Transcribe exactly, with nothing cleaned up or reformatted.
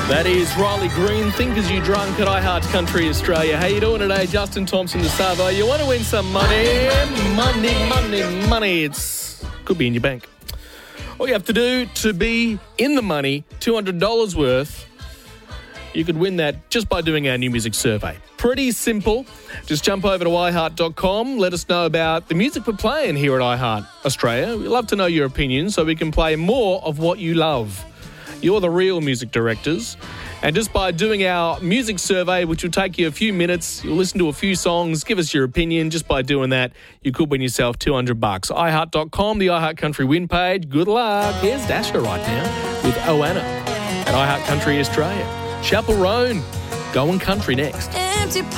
That is Riley Green, Think As You Drunk at iHeart Country Australia. How you doing today? Justin Thompson, the Savo. You want to win some money? Money, money, money. It's could be in your bank. All you have to do to be in the money, two hundred dollars worth, you could win that just by doing our new music survey. Pretty simple. Just jump over to i heart dot com. Let us know about the music we're playing here at iHeart Australia. We'd love to know your opinion so we can play more of what you love. You're the real music directors. And just by doing our music survey, which will take you a few minutes, you'll listen to a few songs, give us your opinion. Just by doing that, you could win yourself two hundred bucks. i heart dot com, the iHeart Country win page. Good luck. Here's Dasher right now with Oana at iHeart Country Australia. Chapel Roan, going country next. Empty